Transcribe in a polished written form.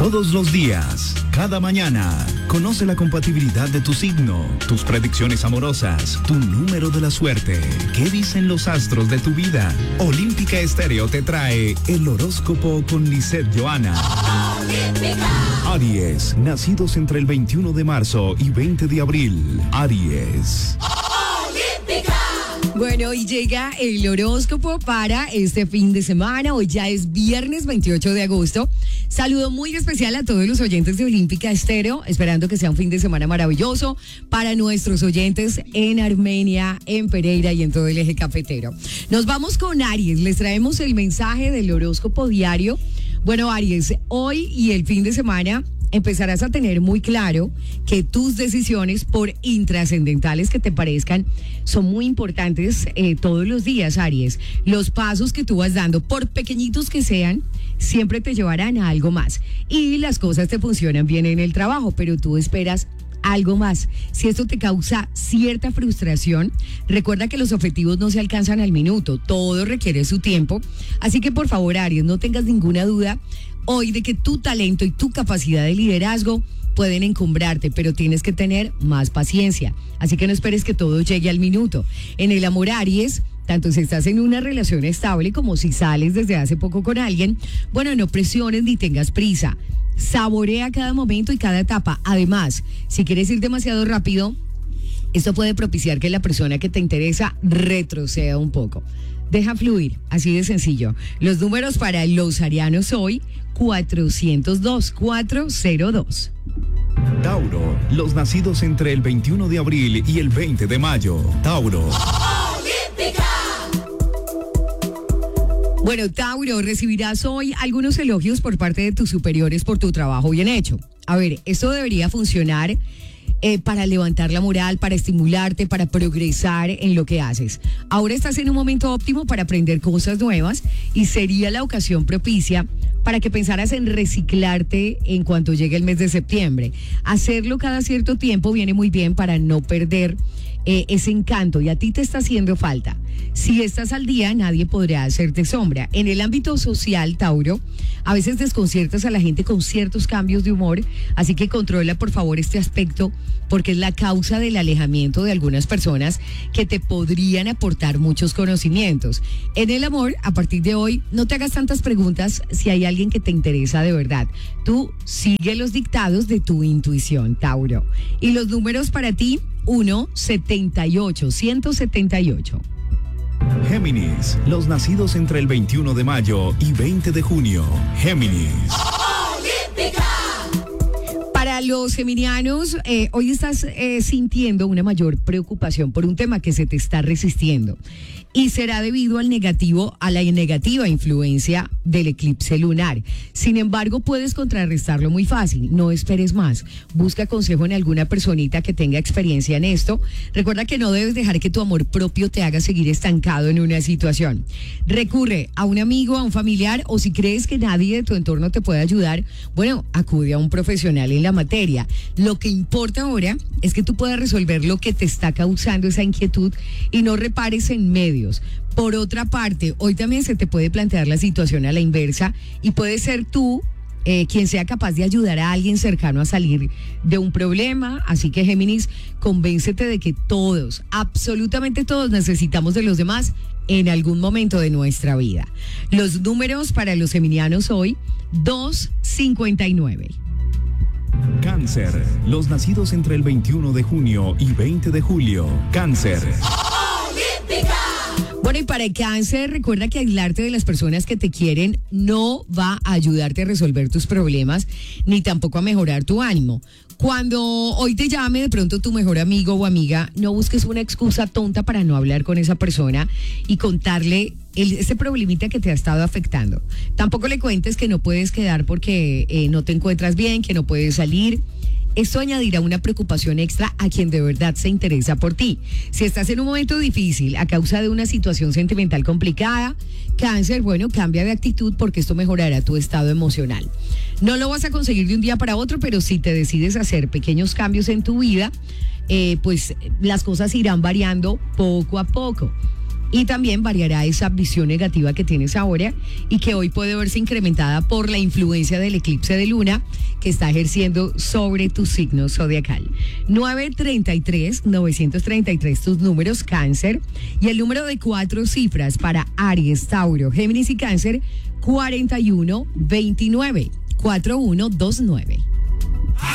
Todos los días, cada mañana, conoce la compatibilidad de tu signo, tus predicciones amorosas, tu número de la suerte. ¿Qué dicen los astros de tu vida? Olímpica Estéreo te trae el horóscopo con Lisette Johanna. Aries, nacidos entre el 21 de marzo y 20 de abril. Aries. Bueno, y llega el horóscopo para este fin de semana. Hoy ya es viernes 28 de agosto. Saludo muy especial a todos los oyentes de Olímpica Estéreo, esperando que sea un fin de semana maravilloso para nuestros oyentes en Armenia, en Pereira y en todo el eje cafetero. Nos vamos con Aries. Les traemos el mensaje del horóscopo diario. Bueno, Aries, hoy y el fin de semana empezarás a tener muy claro que tus decisiones, por intrascendentales que te parezcan, son muy importantes todos los días, Aries. Los pasos que tú vas dando, por pequeñitos que sean, siempre te llevarán a algo más. Y las cosas te funcionan bien en el trabajo, pero tú esperas algo más. Si esto te causa cierta frustración, recuerda que los objetivos no se alcanzan al minuto, todo requiere su tiempo. Así que por favor, Aries, no tengas ninguna duda hoy de que tu talento y tu capacidad de liderazgo pueden encumbrarte, pero tienes que tener más paciencia. Así que no esperes que todo llegue al minuto. En el amor, Aries, tanto si estás en una relación estable como si sales desde hace poco con alguien, bueno, no presiones ni tengas prisa. Saborea cada momento y cada etapa. Además, si quieres ir demasiado rápido, esto puede propiciar que la persona que te interesa retroceda un poco. Deja fluir, así de sencillo. Los números para los arianos hoy, 402. Tauro, los nacidos entre el 21 de abril y el 20 de mayo. Tauro. Bueno, Tauro, recibirás hoy algunos elogios por parte de tus superiores por tu trabajo bien hecho. A ver, esto debería funcionar para levantar la moral, para estimularte, para progresar en lo que haces. Ahora estás en un momento óptimo para aprender cosas nuevas y sería la ocasión propicia para que pensaras en reciclarte en cuanto llegue el mes de septiembre. Hacerlo cada cierto tiempo viene muy bien para no perder ese encanto, y a ti te está haciendo falta. Si estás al día, nadie podrá hacerte sombra. En el ámbito social, Tauro, a veces desconciertas a la gente con ciertos cambios de humor, así que controla por favor este aspecto, porque es la causa del alejamiento de algunas personas que te podrían aportar muchos conocimientos. En el amor, a partir de hoy, no te hagas tantas preguntas si hay alguien que te interesa de verdad. Tú sigue los dictados de tu intuición, Tauro. Y los números para ti, 178. Géminis, los nacidos entre el 21 de mayo y 20 de junio. Géminis. Para los geminianos, hoy estás sintiendo una mayor preocupación por un tema que se te está resistiendo. Y será debido a la negativa influencia del eclipse lunar. Sin embargo, puedes contrarrestarlo muy fácil. No esperes más. Busca consejo en alguna personita que tenga experiencia en esto. Recuerda que no debes dejar que tu amor propio te haga seguir estancado en una situación. Recurre a un amigo, a un familiar, o si crees que nadie de tu entorno te puede ayudar, bueno, acude a un profesional en la materia. Lo que importa ahora es que tú puedas resolver lo que te está causando esa inquietud y no repares en medios. Por otra parte, hoy también se te puede plantear la situación a la inversa y puede ser tú quien sea capaz de ayudar a alguien cercano a salir de un problema. Así que, Géminis, convéncete de que todos, absolutamente todos, necesitamos de los demás en algún momento de nuestra vida. Los números para los geminianos hoy, 259. Cáncer, los nacidos entre el 21 de junio y 20 de julio. Cáncer. Bueno, y para el Cáncer, recuerda que aislarte de las personas que te quieren no va a ayudarte a resolver tus problemas, ni tampoco a mejorar tu ánimo. Cuando hoy te llame de pronto tu mejor amigo o amiga, no busques una excusa tonta para no hablar con esa persona y contarle ese problemita que te ha estado afectando. Tampoco le cuentes que no puedes quedar porque no te encuentras bien, que no puedes salir. Esto añadirá una preocupación extra a quien de verdad se interesa por ti. Si estás en un momento difícil a causa de una situación sentimental complicada, Cáncer, bueno, cambia de actitud porque esto mejorará tu estado emocional. No lo vas a conseguir de un día para otro, pero si te decides a hacer pequeños cambios en tu vida, pues las cosas irán variando poco a poco. Y también variará esa visión negativa que tienes ahora y que hoy puede verse incrementada por la influencia del eclipse de luna que está ejerciendo sobre tu signo zodiacal. 933 tus números Cáncer, y el número de 4 cifras para Aries, Tauro, Géminis y Cáncer, 4129. 4129.